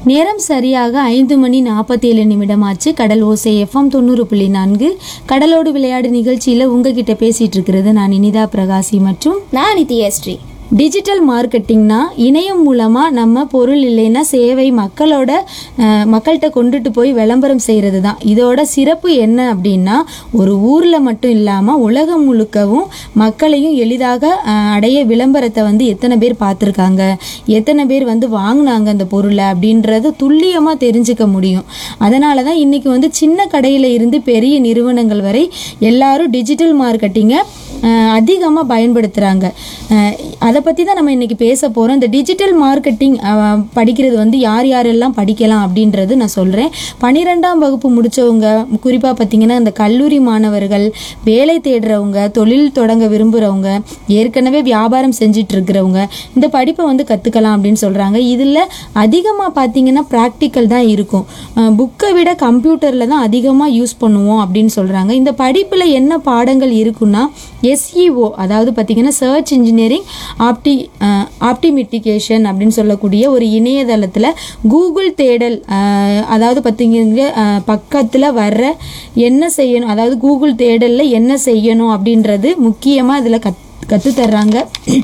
நேரம் சரியாக 5:47 ஆச்சு. கடல் ஓசை FM 90.4 கடலோடு விளையாடு நிகழ்ச்சியில் உங்ககிட்ட பேசிட்டு இருக்கிறது நான் இனிதா பிரகாசி மற்றும் நான் நித்யஸ்ரீ. டிஜிட்டல் மார்க்கெட்டிங்னா இணையம் மூலமாக நம்ம பொருள் இல்லைன்னா சேவை மக்கள்கிட்ட கொண்டுட்டு போய் விளம்பரம் செய்கிறது தான். இதோட சிறப்பு என்ன அப்படின்னா, ஒரு ஊரில் மட்டும் இல்லாமல் உலகம் முழுக்கவும் மக்களையும் எளிதாக அடைய விளம்பரத்தை எத்தனை பேர் பார்த்துருக்காங்க, எத்தனை பேர் வாங்கினாங்க அந்த பொருளை அப்படின்றது துல்லியமாக தெரிஞ்சுக்க முடியும். அதனால தான் இன்றைக்கி சின்ன கடையில் இருந்து பெரிய நிறுவனங்கள் வரை எல்லாரும் டிஜிட்டல் மார்க்கெட்டிங்கை அதிகமாக பயன்படுத்துகிறாங்க. அதை பற்றி தான் நம்ம இன்றைக்கி பேச போகிறோம். இந்த டிஜிட்டல் மார்க்கெட்டிங் படிக்கிறது யார் யாரெல்லாம் படிக்கலாம் அப்படின்றது நான் சொல்கிறேன். 12ஆம் வகுப்பு முடித்தவங்க, குறிப்பாக பார்த்திங்கன்னா இந்த கல்லூரி மாணவர்கள், வேலை தேடுறவங்க, தொழில் தொடங்க விரும்புகிறவங்க, ஏற்கனவே வியாபாரம் செஞ்சிட்டு இருக்கிறவங்க இந்த படிப்பை கற்றுக்கலாம் அப்படின்னு சொல்கிறாங்க. இதில் அதிகமாக பார்த்திங்கன்னா ப்ராக்டிக்கல் தான் இருக்கும். புக்கை விட கம்ப்யூட்டரில் தான் அதிகமாக யூஸ் பண்ணுவோம் அப்படின்னு சொல்கிறாங்க. இந்த படிப்பில் என்ன பாடங்கள் இருக்குன்னா, SEO அதாவது பார்த்திங்கன்னா சர்ச் இன்ஜினியரிங் ஆப்டிமிட்டிகேஷன் அப்படின்னு சொல்லக்கூடிய ஒரு இணையதளத்தில் கூகுள் தேடல், அதாவது பார்த்திங்க பக்கத்தில் வர்ற என்ன செய்யணும், அதாவது கூகுள் தேடலில் என்ன செய்யணும் அப்படின்றது முக்கியமாக இதில் கற்றுத்தர்றாங்க.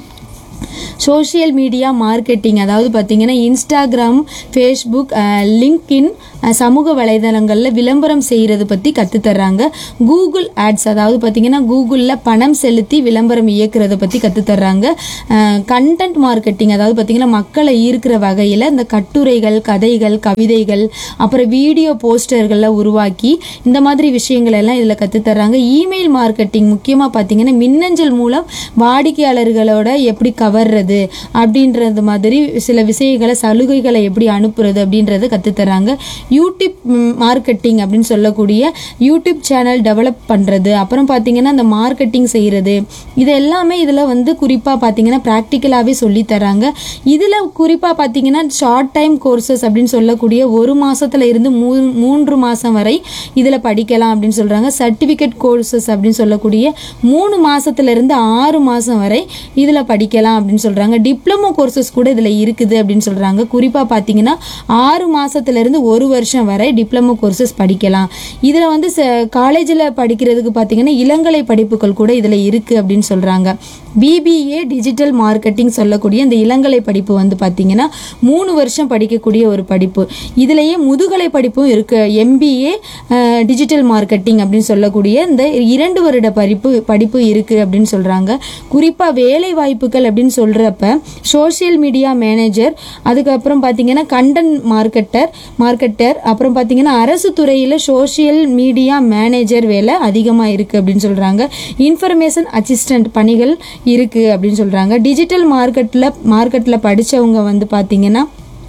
சோஷியல் மீடியா மார்க்கெட்டிங், அதாவது பார்த்திங்கன்னா இன்ஸ்டாகிராம், ஃபேஸ்புக், லிங்க்இன் சமூக வலைதளங்களில் விளம்பரம் செய்கிறது பற்றி கற்றுத்தர்றாங்க. கூகுள் ஆட்ஸ், அதாவது பார்த்திங்கன்னா கூகுளில் பணம் செலுத்தி விளம்பரம் இயக்குறதை பற்றி கற்றுத்தர்றாங்க. கண்டென்ட் மார்க்கெட்டிங், அதாவது பார்த்திங்கன்னா மக்களை ஈர்க்கிற வகையில் இந்த கட்டுரைகள், கதைகள், கவிதைகள், அப்புறம் வீடியோ போஸ்டர்களை உருவாக்கி இந்த மாதிரி விஷயங்கள் எல்லாம் இதில் கற்றுத்தர்றாங்க. இமெயில் மார்க்கெட்டிங், முக்கியமாக பார்த்திங்கன்னா மின்னஞ்சல் மூலம் வாடிக்கையாளர்களோட எப்படி கவர்றது அப்படின்றது மாதிரி சில விஷயங்களை, சலுகைகளை எப்படி அனுப்புறது அப்படின்றத கற்றுத்தர்றாங்க. யூடியூப் மார்க்கெட்டிங் அப்படின்னு சொல்லக்கூடிய யூடியூப் சேனல் டெவலப் பண்ணுறது, அப்புறம் பார்த்தீங்கன்னா இந்த மார்க்கெட்டிங் செய்கிறது, இது எல்லாமே இதில் குறிப்பாக பார்த்தீங்கன்னா ப்ராக்டிக்கலாகவே சொல்லித்தராங்க. இதில் குறிப்பாக பார்த்தீங்கன்னா ஷார்ட் டைம் கோர்சஸ் அப்படின்னு சொல்லக்கூடிய 1 மாதத்துல இருந்து 3 மாதம் வரை இதில் படிக்கலாம் அப்படின்னு சொல்கிறாங்க. சர்டிஃபிகேட் கோர்சஸ் அப்படின்னு சொல்லக்கூடிய 3 மாதத்துல இருந்து 6 மாதம் வரை இதில் படிக்கலாம் அப்படின்னு சொல்கிறாங்க. டிப்ளமோ கோர்சஸ் கூட இதில் இருக்குது அப்படின்னு சொல்கிறாங்க. குறிப்பாக பார்த்தீங்கன்னா 6 மாதத்துல இருந்து 1 வருஷம் வரை டிப்ளமோ கோர்சஸ் படிக்கலாம். இதில் காலேஜில் படிக்கிறதுக்கு பார்த்தீங்கன்னா இளங்கலை படிப்புகள் கூட இதில் இருக்குது அப்படின்னு சொல்கிறாங்க. BBA டிஜிட்டல் மார்க்கெட்டிங் சொல்லக்கூடிய இந்த இளங்கலை படிப்பு பார்த்தீங்கன்னா 3 வருஷம் படிக்கக்கூடிய ஒரு படிப்பு. இதுலேயே முதுகலை படிப்பும் இருக்குது. MBA டிஜிட்டல் மார்க்கெட்டிங் அப்படின்னு சொல்லக்கூடிய இந்த 2 வருட படிப்பு இருக்குது அப்படின்னு சொல்கிறாங்க. குறிப்பாக வேலை வாய்ப்புகள் அப்படின்னு சொல்கிறப்ப சோஷியல் மீடியா மேனேஜர், அதுக்கப்புறம் பார்த்தீங்கன்னா கண்டென்ட் மார்க்கெட்டர், அப்புறம் பார்த்தீங்கன்னா அரசு துறையில் சோஷியல் மீடியா மேனேஜர் வேலை அதிகமாக இருக்குது அப்படின்னு சொல்கிறாங்க. இன்ஃபர்மேஷன் அசிஸ்டன்ட் பணிகள் இருக்குது அப்படின்னு சொல்கிறாங்க. டிஜிட்டல் மார்க்கெட்டில் படித்தவங்க பார்த்தீங்கன்னா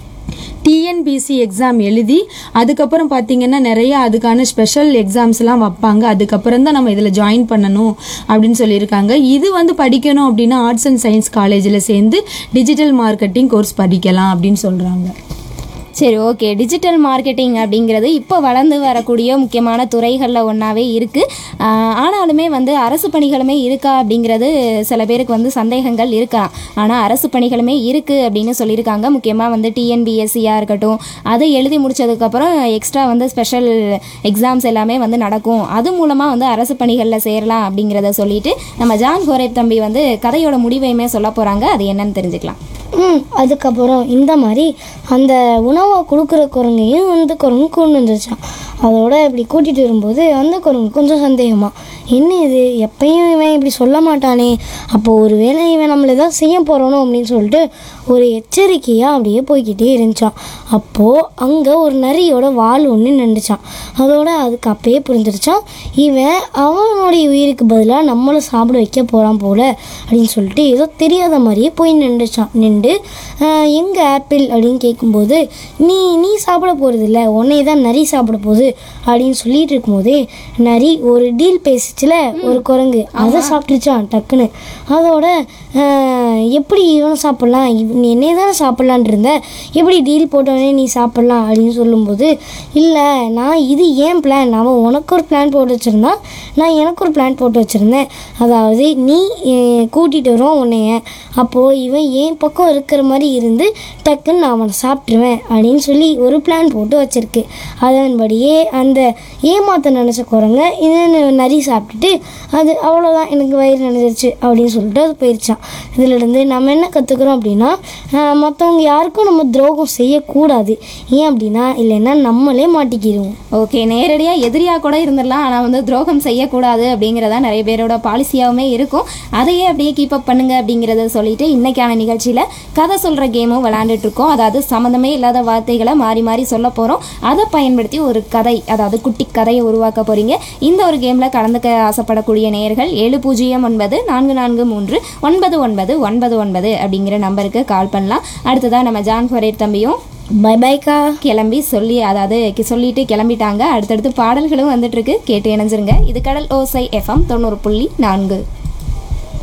TNPSC எக்ஸாம் எழுதி அதுக்கப்புறம் பார்த்தீங்கன்னா நிறைய அதுக்கான ஸ்பெஷல் எக்ஸாம்ஸ்லாம் வைப்பாங்க. அதுக்கப்புறம் தான் நம்ம இதில் ஜாயின் பண்ணணும் அப்படின்னு சொல்லியிருக்காங்க. இது படிக்கணும் அப்படின்னா ஆர்ட்ஸ் அண்ட் சயின்ஸ் காலேஜில் சேர்ந்து டிஜிட்டல் மார்க்கெட்டிங் கோர்ஸ் படிக்கலாம் அப்படின்னு சொல்கிறாங்க. சரி, ஓகே. டிஜிட்டல் மார்க்கெட்டிங் அப்படிங்கிறது இப்போ வளர்ந்து வரக்கூடிய முக்கியமான துறைகளில் ஒன்றாவே இருக்குது. ஆனாலுமே அரசு பணிகளுமே இருக்கா அப்படிங்கிறது சில பேருக்கு சந்தேகங்கள் இருக்கலாம். ஆனால் அரசு பணிகளுமே இருக்குது அப்படின்னு சொல்லியிருக்காங்க. முக்கியமாக TNPSCயாக இருக்கட்டும், அதை எழுதி முடித்ததுக்கப்புறம் எக்ஸ்ட்ரா ஸ்பெஷல் எக்ஸாம்ஸ் எல்லாமே நடக்கும். அது மூலமாக அரசு பணிகளில் சேரலாம் அப்படிங்கிறத சொல்லிட்டு நம்ம ஜான் கோரேப் தம்பி கதையோட முடிவையுமே சொல்ல போகிறாங்க. அது என்னன்னு தெரிஞ்சுக்கலாம். அதுக்கப்புறம் இந்த மாதிரி அந்த உணவை கொடுக்குற குரங்கையும் குரங்கு கொண்டு வந்துருச்சான். அதோட இப்படி கூட்டிகிட்டு வரும்போது அந்த குரங்கு கொஞ்சம் சந்தேகமாக, என்ன இது எப்பயும் இவன் இப்படி சொல்ல மாட்டானே, அப்போது ஒரு வேளை இவன் நம்மளை தான் செய்ய போகிறானோ அப்படின்னு சொல்லிட்டு ஒரு எச்சரிக்கையாக அப்படியே போய்கிட்டே இருந்துச்சான். அப்போது அங்கே ஒரு நரியோட வால் ஒன்று நின்றுச்சான். அதோட அதுக்கு அப்பயே புரிஞ்சிருச்சான், இவன் அவனுடைய உயிருக்கு பதிலாக நம்மளை சாப்பிட வைக்க போகிறான் போல அப்படின்னு சொல்லிட்டு ஏதோ தெரியாத மாதிரியே போய் நின்றுட்டு எங்கே ஆப்பிள் அப்படின்னு கேட்கும்போது, நீ சாப்பிட போகிறது இல்லை, உன்னை தான் நரி சாப்பிட போகுது அப்படின்னு சொல்லிட்டு இருக்கும்போதே நரி ஒரு டீல் பேசிச்சுல ஒரு குரங்கு அதை சாப்பிட்டுருச்சான் டக்குன்னு. அதோட எப்படி இவனை சாப்பிட்லாம், நீ என்னையே தானே சாப்பிட்லான் இருந்த, எப்படி டீல் போட்டவனே நீ சாப்பிட்லாம் அப்படின்னு சொல்லும்போது, இல்லை நான் இது ஏன் பிளான், அவன் உனக்கு ஒரு பிளான் போட்டு வச்சுருந்தான், நான் எனக்கு ஒரு பிளான் போட்டு வச்சுருந்தேன். அதாவது நீ கூட்டிகிட்டு வரோம் உன்னைய, அப்போது இவன் என் பக்கம் இருக்கிற மாதிரி இருந்து டக்குன்னு நான் அவனை சாப்பிட்ருவேன் அப்படின்னு சொல்லி ஒரு பிளான் போட்டு வச்சுருக்கு. அதன்படியே அந்த ஏமாத்த நினச்ச குரங்க இது நரி சாப்பிட்டுட்டு அது அவ்வளோதான் எனக்கு வயிறு நினைச்சிருச்சு அப்படின்னு சொல்லிட்டு அது போயிடுச்சான். இதிலிருந்து நம்ம என்ன கற்றுக்குறோம் அப்படின்னா, மற்றவங்க யாருக்கும் நம்ம துரோகம் செய்யக்கூடாது. ஏன் அப்படின்னா இல்லைன்னா நம்மளே மாட்டிக்கிடுவோம். ஓகே, நேரடியாக எதிரியாக கூட இருந்துடலாம், ஆனால் வந்து துரோகம் செய்யக்கூடாது அப்படிங்கிறதா நிறைய பேரோட பாலிசியாகவுமே இருக்கும். அதையே அப்படியே கீப் அப் பண்ணுங்க அப்படிங்கிறத சொல்லிட்டு இன்னைக்கான நிகழ்ச்சியில் கதை சொல்கிற கேமும் விளையாண்டுட்டு இருக்கோம். அதாவது சம்மந்தமே இல்லாத வார்த்தைகளை மாறி மாறி சொல்ல போகிறோம். அதை பயன்படுத்தி ஒரு கதை, அதாவது குட்டி கதையை உருவாக்க போகிறீங்க. இந்த ஒரு கேமில் கலந்துக்க ஆசைப்படக்கூடிய நேயர்கள் 7094439999 அப்படிங்கிற நம்பருக்கு கால் பண்ணலாம். அடுத்ததாக நம்ம ஜான் ஃபரேட் தம்பியும் பை பைக்கா கிளம்பி சொல்லிட்டு கிளம்பிட்டாங்க. அடுத்தடுத்து பாடல்களும் வந்துட்டு இருக்கு, கேட்டு இணைஞ்சிருங்க. இது கடல் ஓசை FM 90.4.